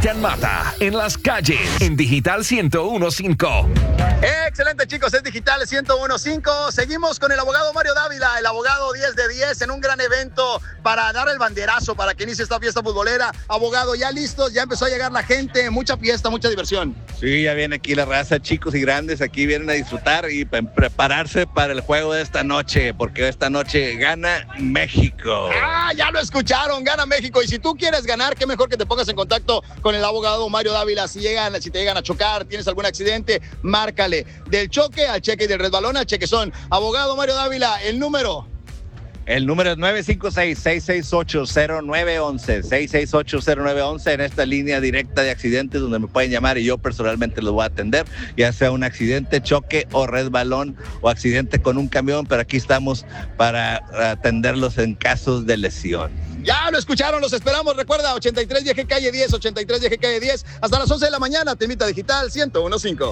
Cristian Mata en las calles en Digital 101.5. Excelente, chicos, es Digital 101.5. Seguimos con el abogado Mario Dávila, el abogado 10 de 10 en un gran evento para dar el banderazo para que inicie esta fiesta futbolera. Abogado, ya listos, ya empezó a llegar la gente, mucha fiesta, mucha diversión. Sí, ya viene aquí la raza, chicos y grandes, aquí vienen a disfrutar y prepararse para el juego de esta noche, porque esta noche gana México. Ah, ya lo escucharon, gana México. Y si tú quieres ganar, qué mejor que te pongas en contacto con el abogado Mario Dávila. Si te llegan a chocar, tienes algún accidente, márcale. Del choque al cheque y del resbalón al chequezón. Abogado Mario Dávila, el número. El número es 956-668-0911, 668-0911 en esta línea directa de accidentes donde me pueden llamar y yo personalmente los voy a atender, ya sea un accidente, choque o resbalón o accidente con un camión, pero aquí estamos para atenderlos en casos de lesión. Ya lo escucharon, los esperamos. Recuerda, 83 Vieje Calle 10, 83 Vieje Calle 10, hasta las 11 de la mañana. Te invita Digital 101.5.